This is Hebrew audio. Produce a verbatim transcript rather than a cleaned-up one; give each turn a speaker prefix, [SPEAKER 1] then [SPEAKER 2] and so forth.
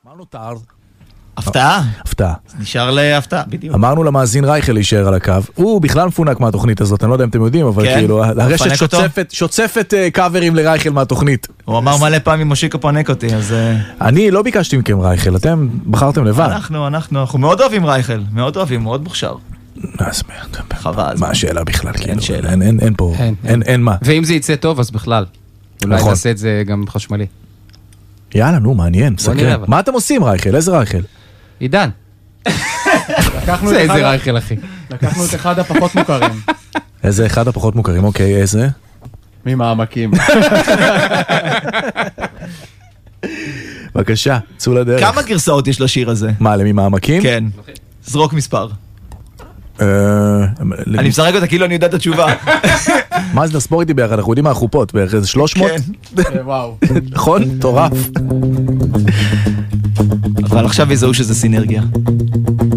[SPEAKER 1] מה נותר?
[SPEAKER 2] הפתעה.
[SPEAKER 1] הפתעה.
[SPEAKER 2] נשאר להפתעה, בדיוק.
[SPEAKER 1] אמרנו למאזין רייכל להישאר על הקו. הוא בכלל מפונק מהתוכנית הזאת, אני לא יודע אם אתם יודעים, אבל כאילו, הרשת שוצפת קאברים לרייכל מהתוכנית.
[SPEAKER 2] הוא אמר מלא פעמים מושיקו פנק אותי, אז...
[SPEAKER 1] אני לא ביקשתי מכם רייכל, אתם בחרתם לבד.
[SPEAKER 2] אנחנו, אנחנו, אנחנו מאוד אוהבים רייכל, מאוד אוהבים, מאוד מוכשר. חבל.
[SPEAKER 1] מה השאלה בכלל? אין פה, אין מה.
[SPEAKER 3] ואם זה יצא טוב, אז בכלל. אולי נעשה את זה גם חשמלי.
[SPEAKER 1] יאללה, נו, מעניין, סקרן. מה אתם עושים, רייכל? איזה רייכל?
[SPEAKER 3] עידן. זה איזה רייכל, אחי.
[SPEAKER 4] לקחנו את אחד הפחות מוכרים.
[SPEAKER 1] איזה אחד הפחות מוכרים, אוקיי, איזה?
[SPEAKER 4] ממעמקים.
[SPEAKER 1] בבקשה, צאו לדרך.
[SPEAKER 2] כמה גרסאות יש לשיר הזה?
[SPEAKER 1] מה, לממעמקים?
[SPEAKER 2] כן. זרוק מספר.
[SPEAKER 1] אני
[SPEAKER 2] משחק אותה כאילו אני יודע את התשובה.
[SPEAKER 1] מה זה נספור איתי ביחד? אנחנו יודעים מה החופות, בערך איזה שלוש מאות?
[SPEAKER 4] וואו.
[SPEAKER 1] נכון? טורף.
[SPEAKER 2] אבל עכשיו יזהו שזה סינרגיה.